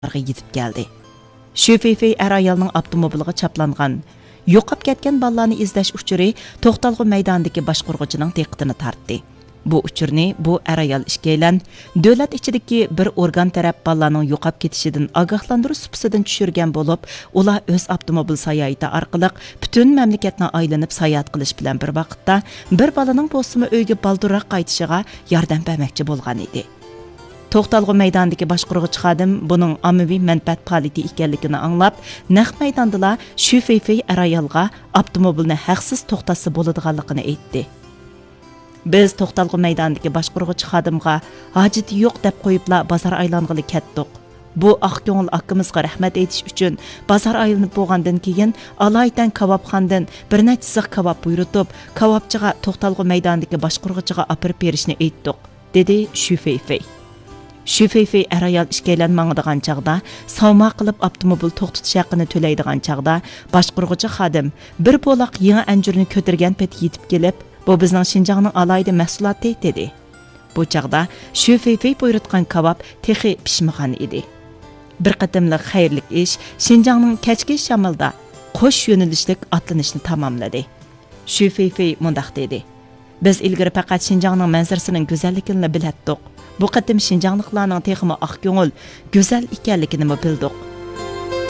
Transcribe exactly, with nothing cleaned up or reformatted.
yetib keldi. Şüfeyfey er ayolning avtomobiliga chaplangan, yo'qolib ketgan bolalarni izlash uchuri To'xtalg'u maydonidagi boshqaruvchining diqqatini tortdi. Bu uchurni bu er ayol ishkaylan davlat ichidagi bir organ taraf bolalarning yo'qolib ketishidan ogohlantirish supisidan tushirgan bo'lib, ular o'z avtomobil sayohati orqali butun mamlakatni aylanib sayohat qilish bilan bir vaqtda bir bolaning bo'lsimi uyga balduroq qaytishiga yordam bermoqchi bo'lgan edi. To'xtalg'u maydonidagi boshqaruvchi xodim buning ommaviy manfaat faoliyati ekanligini anglab, naq maydonda Şüfeyfey er ayolga avtomobilni haqsiz to'xtatsa bo'ladiganligini aytdi. Biz To'xtalg'u maydonidagi boshqaruvchi xodimga hojati yo'q deb qo'yibla bozor aylanғылы ketdik. Bu oq ko'ngil akimizga rahmat aytish uchun bozor aylanib bo'lgandan keyin alaydan kabobxondan bir necha ziq kabob buyurtib, kabobchiga To'xtalg'u maydonidagi boshqaruvchiga olib berishni aytdik, dedi Şüfeyfey. Şüfeyfey er ayol ishkaylanmangdigan chaqda, savma qilib avtomobil to'xtatish haqini to'laydigan chaqda, boshqaruvchi xodim bir bo'loq yangi anjurni ko'targan pet yetib kelib, bu bizning Şinjanning alayda mahsuloti dedi. Bu chaqda Şüfeyfey buyurtgan kabob texi pishmagan edi. Bir qatimliq xayrlik ish Şinjanning kechki shamilda qo'sh yo'nalishlik atlanishni tamomladi. Şüfeyfey mundaq dedi: Biz ilgari faqat Şinjanning manzarasining go'zalligini bilatdik. Bu qatim Şinjanliklarning texmi oq ko'ngil, go'zal ekanligini bildik.